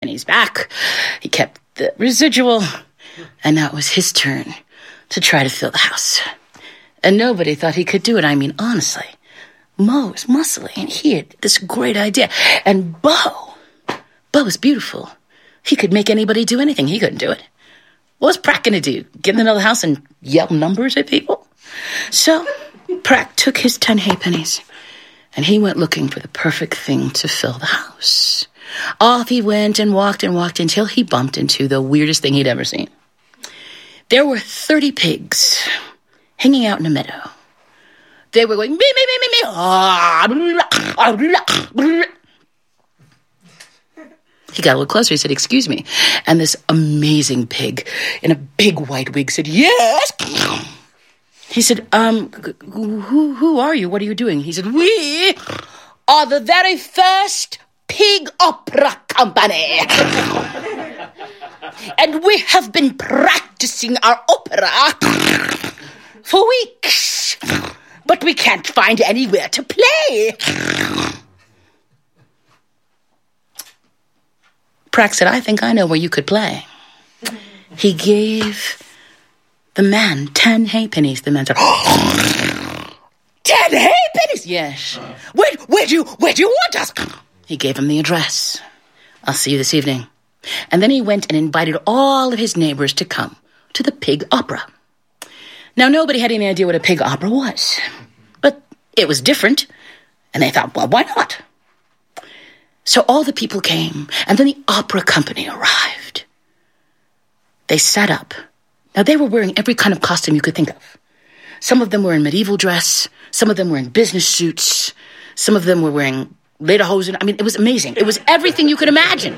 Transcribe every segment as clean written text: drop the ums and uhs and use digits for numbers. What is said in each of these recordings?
and he's back. He kept the residual, and now it was his turn to try to fill the house. And nobody thought he could do it. I mean, honestly, Mo was muscly, and he had this great idea. And Bo was beautiful. He could make anybody do anything. He couldn't do it. What was Pratt going to do? Get in the middle of the house and yell numbers at people? So Pratt took his 10 halfpennies, and he went looking for the perfect thing to fill the house. Off he went and walked until he bumped into the weirdest thing he'd ever seen. There were 30 pigs hanging out in a meadow. They were going, me, me, me, me, me. He got a little closer. He said, excuse me. And this amazing pig in a big white wig said, yes. He said, who are you? What are you doing? He said, we are the very first pig opera company. And we have been practicing our opera for weeks. But we can't find anywhere to play. Pratt said, I think I know where you could play. He gave the man 10 halfpennies. The man said, 10 halfpennies? Yes. Where do you want us? He gave him the address. I'll see you this evening. And then he went and invited all of his neighbors to come to the pig opera. Now, nobody had any idea what a pig opera was. But it was different. And they thought, well, why not? So all the people came, and then the opera company arrived. They sat up. Now, they were wearing every kind of costume you could think of. Some of them were in medieval dress. Some of them were in business suits. Some of them were wearing lederhosen. I mean, it was amazing. It was everything you could imagine.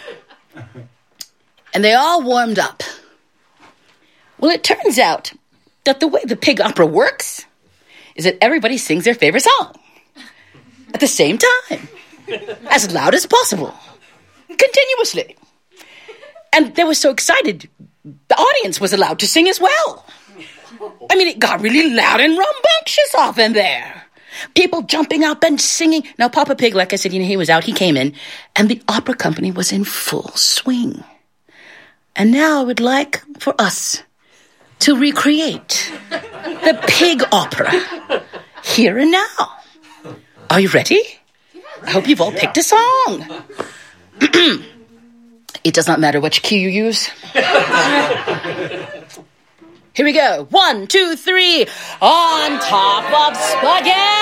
And they all warmed up. Well, it turns out that the way the pig opera works is that everybody sings their favorite song at the same time, as loud as possible, continuously. And they were so excited, the audience was allowed to sing as well. I mean, it got really loud and rambunctious off in there. People jumping up and singing. Now, Papa Pig, like I said, he was out, he came in, and the opera company was in full swing. And now I would like for us to recreate the pig opera here and now. Are you ready? I hope you've all picked a song. It does not matter which key you use. Here we go. 1, 2, 3. On top of spaghetti.